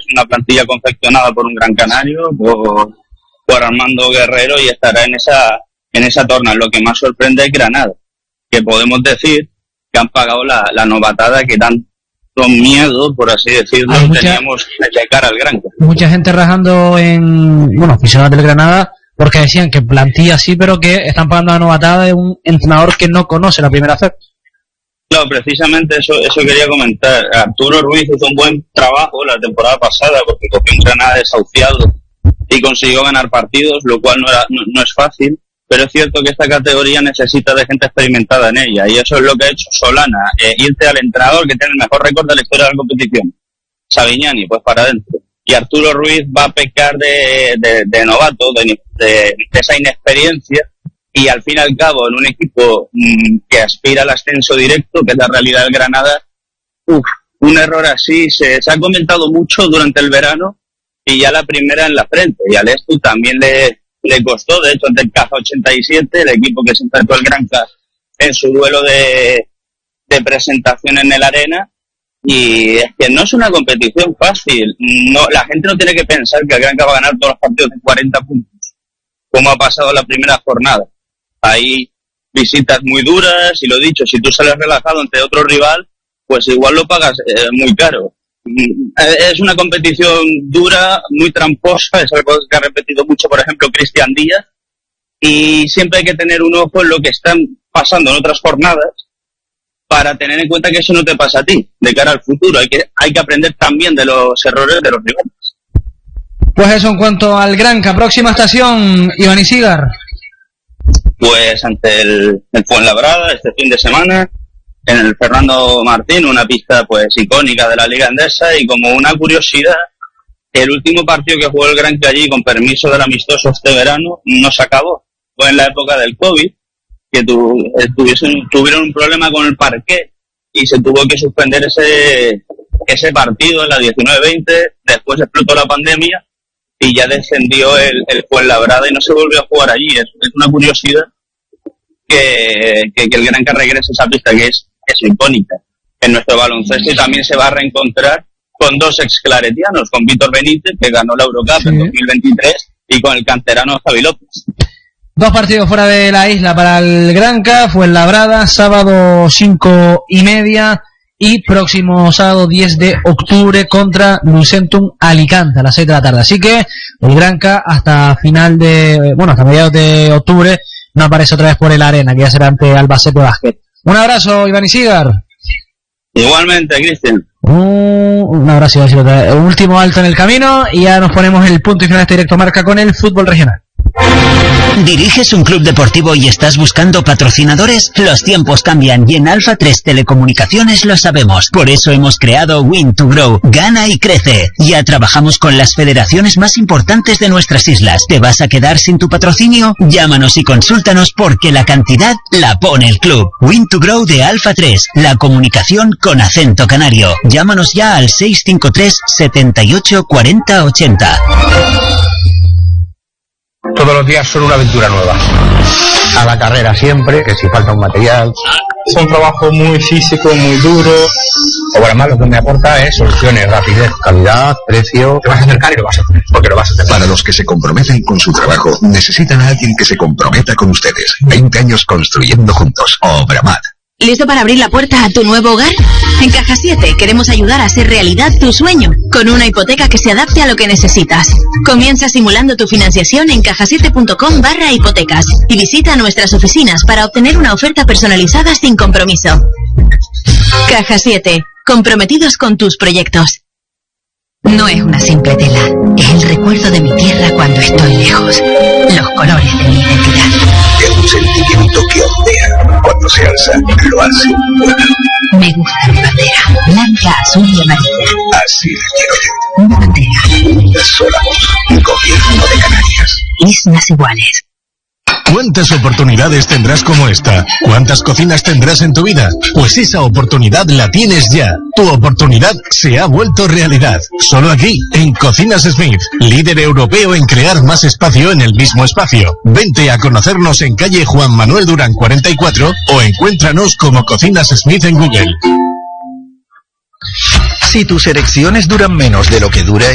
una plantilla confeccionada por un gran canario, por Armando Guerrero, y estará en esa torna. Lo que más sorprende es Granada, que podemos decir que han pagado la novatada que tanto miedo, por así decirlo, teníamos de cara al Granca. Mucha gente rajando aficionados del Granada, porque decían que plantilla sí, pero que están pagando la novatada de un entrenador que no conoce la primera vez. No, precisamente eso quería comentar. Arturo Ruiz hizo un buen trabajo la temporada pasada, porque cogió un Granada desahuciado y consiguió ganar partidos, lo cual no es fácil, pero es cierto que esta categoría necesita de gente experimentada en ella, y eso es lo que ha hecho Solana, irte al entrenador que tiene el mejor récord de la historia de la competición, Savignani, pues para adentro. Y Arturo Ruiz va a pecar de novato, de esa inexperiencia, y al fin y al cabo, en un equipo que aspira al ascenso directo, que es la realidad del Granada, un error así se ha comentado mucho durante el verano, y ya la primera en la frente, y al Estu también le costó. De hecho, ante el Caja 87, el equipo que se enfrentó al Granca en su duelo de presentación en el Arena, y es que no es una competición fácil. La gente no tiene que pensar que el Granca va a ganar todos los partidos de 40 puntos, como ha pasado la primera jornada. Hay visitas muy duras, y lo dicho, si tú sales relajado ante otro rival, pues igual lo pagas muy caro. Es una competición dura, muy tramposa, es algo que ha repetido mucho, por ejemplo, Cristian Díaz, y siempre hay que tener un ojo en lo que están pasando en otras jornadas para tener en cuenta que eso no te pasa a ti, de cara al futuro. Hay que aprender también de los errores de los rivales. Pues eso en cuanto al Granca. Próxima estación, Iván Isigar. Pues ante el Fuenlabrada este fin de semana, en el Fernando Martín, una pista pues icónica de la Liga Endesa, y como una curiosidad, el último partido que jugó el Granca allí, con permiso del amistoso este verano, no se acabó. Fue en la época del COVID, que tuvieron un problema con el parqué y se tuvo que suspender ese partido en la 19-20, después explotó la pandemia y ya descendió el Fuenlabrada y no se volvió a jugar allí. Es una curiosidad que el Granca regrese a esa pista que es icónica en nuestro baloncesto, y también se va a reencontrar con dos exclaretianos, con Víctor Benítez, que ganó la Eurocup en 2023, y con el canterano Javi López. 2 partidos fuera de la isla para el Granca, Fuenlabrada, sábado 5:30, y próximo sábado 10 de octubre contra Lucentum Alicante a las 6 de la tarde. Así que el Granca hasta hasta mediados de octubre no aparece otra vez por el Arena, que ya será ante Albacete Basket. Un abrazo, Iván Isigar. Igualmente, Cristian. Un abrazo, un último alto en el camino, y ya nos ponemos el punto y final de este Directo Marca con el fútbol regional. ¿Diriges un club deportivo y estás buscando patrocinadores? Los tiempos cambian y en Alfa 3 Telecomunicaciones lo sabemos. Por eso hemos creado Win2Grow. Gana y crece. Ya trabajamos con las federaciones más importantes de nuestras islas. ¿Te vas a quedar sin tu patrocinio? Llámanos y consúltanos, porque la cantidad la pone el club. Win2Grow de Alfa 3. La comunicación con acento canario. Llámanos ya al 653 78 40 80. Todos los días son una aventura nueva. A la carrera siempre, que si falta un material. Es un trabajo muy físico, muy duro. Además, lo que me aporta es soluciones, rapidez, calidad, precio. Te vas a acercar y lo vas a hacer, porque lo vas a hacer. Para los que se comprometen con su trabajo, necesitan a alguien que se comprometa con ustedes. 20 años construyendo juntos. Obramat. ¿Listo para abrir la puerta a tu nuevo hogar? En Caja 7 queremos ayudar a hacer realidad tu sueño, con una hipoteca que se adapte a lo que necesitas. Comienza simulando tu financiación en cajasiete.com/hipotecas y visita nuestras oficinas para obtener una oferta personalizada sin compromiso. Caja 7, comprometidos con tus proyectos. No es una simple tela, es el recuerdo de mi tierra cuando estoy lejos. Los colores de mi identidad. Es un sentimiento que ondea cuando se alza, lo hace un pueblo. Me gusta mi bandera, blanca, azul y amarilla. Así la quiero yo. Una bandera. Una sola voz. Gobierno de Canarias. Islas iguales. ¿Cuántas oportunidades tendrás como esta? ¿Cuántas cocinas tendrás en tu vida? Pues esa oportunidad la tienes ya. Tu oportunidad se ha vuelto realidad. Solo aquí, en Cocinas Smith, líder europeo en crear más espacio en el mismo espacio. Vente a conocernos en calle Juan Manuel Durán 44 o encuéntranos como Cocinas Smith en Google. Si tus erecciones duran menos de lo que dura